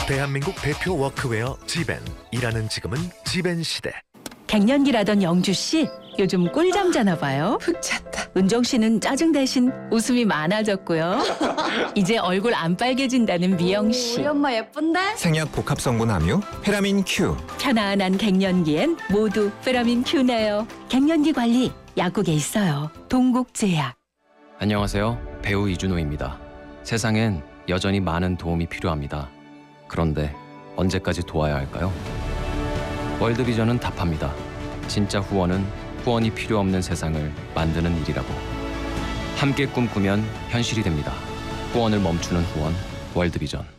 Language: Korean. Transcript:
대한민국 대표 워크웨어 지벤. 일하는 지금은 지벤 시대. 갱년기라던 영주 씨 요즘 꿀잠 자나 봐요. 푹 잤다. 은정 씨는 짜증 대신 웃음이 많아졌고요. 이제 얼굴 안 빨개진다는 미영 씨. 우리 엄마 예쁜데? 생약 복합 성분 함유 페라민 Q. 편안한 갱년기엔 모두 페라민 Q네요. 갱년기 관리 약국에 있어요. 동국제약. 안녕하세요. 배우 이준호입니다. 세상엔 여전히 많은 도움이 필요합니다. 그런데 언제까지 도와야 할까요? 월드비전은 답합니다. 진짜 후원은 후원이 필요 없는 세상을 만드는 일이라고. 함께 꿈꾸면 현실이 됩니다. 후원을 멈추는 후원, 월드비전.